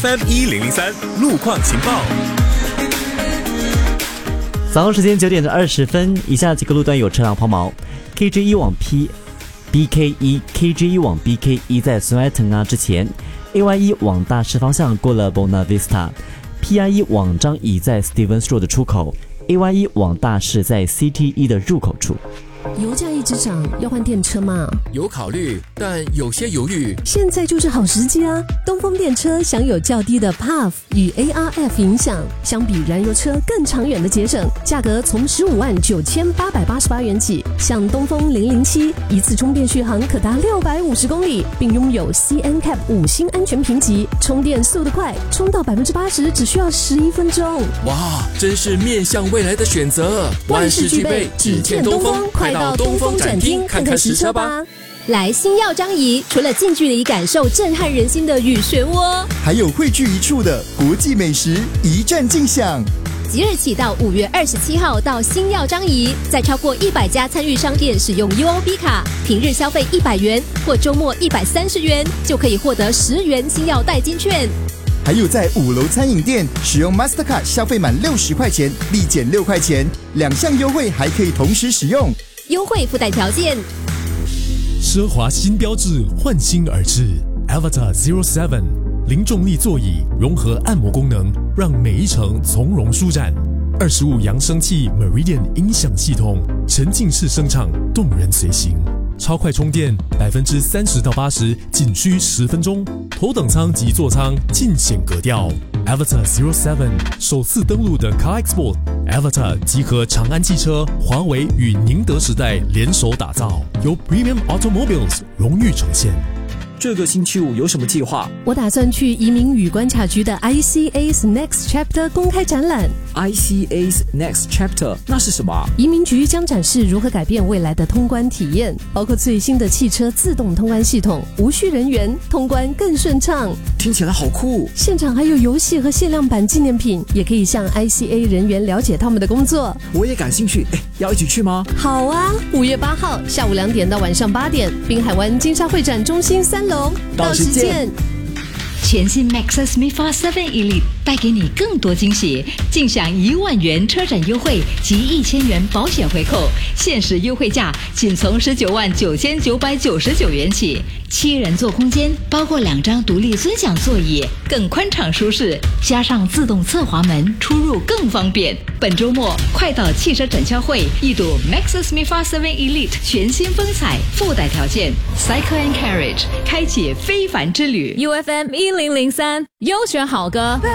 FM1003路况情报。 早上时间9点20分，以下几个路段有车辆抛锚。KG1 往 BK1 往 BK1 在孙爱腾之前 ，AY1 往大势方向过了 Bona Vista，PI1 往张乙在 Stevens Road 的出口，AY1 往大势在 CT1 的入口处。 油价一直涨，要换电车吗？ 有考虑，但有些犹豫。 现在就是好时机啊！东风电车享有较低的 PAF 与 ARF 影响，相比燃油车更长远的节省，价格从159888元起。像东风007，一次充电续航可达650公里，并拥有 CNCAP 5星安全评级，充电速度快，充到80%只需要11分钟。 哇，真是面向未来的选择，万事俱备，只欠东风。快到东风展厅看看实车吧！ 来星耀张仪，除了近距离感受震撼人心的雨漩涡， 还有汇聚一处的国际美食一站尽享。 即日起到5月27号到星耀张仪，在超过100家参与商店使用 UOB 卡，平日消费100元或周末130元，就可以获得10元星耀代金券。 还有在5楼餐饮店使用 Mastercard 消费满60块钱立减6块钱，2项优惠还可以同时使用， 优惠附带条件。 奢华新标志焕新而至 Avatar 07， 零重力座椅融合按摩功能，让每一程从容舒展。25扬声器 Meridian 音响系统，沉浸式声场，动人随行。超快充电30%到80%，仅需10分钟。头等舱及座舱尽显格调。Avatar 07首次登陆的 Car Export Avatar 集合长安汽车、华为与宁德时代联手打造，由 Premium Automobiles 荣誉呈现。 这个星期五有什么计划？ 我打算去移民与关卡局的 ICA's Next Chapter 公开展览。 ICA's Next Chapter 那是什么？ 移民局将展示如何改变未来的通关体验，包括最新的汽车自动通关系统，无需人员，通关更顺畅。 听起来好酷！ 现场还有游戏和限量版纪念品，也可以向 ICA 人员了解他们的工作。 我也感兴趣，要一起去吗？ 好啊！5月8号下午2点到晚上8点，滨海湾金沙会展中心3楼，到时见。 全新 Maxus MIFA 7 Elite 带给你更多惊喜，尽享1万元车展优惠及1000元保险回扣，限时优惠价仅从199999元起。7人座空间，包括2张独立尊享座椅，更宽敞舒适，加上自动侧滑门，出入更方便。本周末快到汽车展销会一睹 Maxus MIFA 7 Elite 全新风采，附带条件 Cycle and Carriage 开启非凡之旅。 UFM1003优选好歌。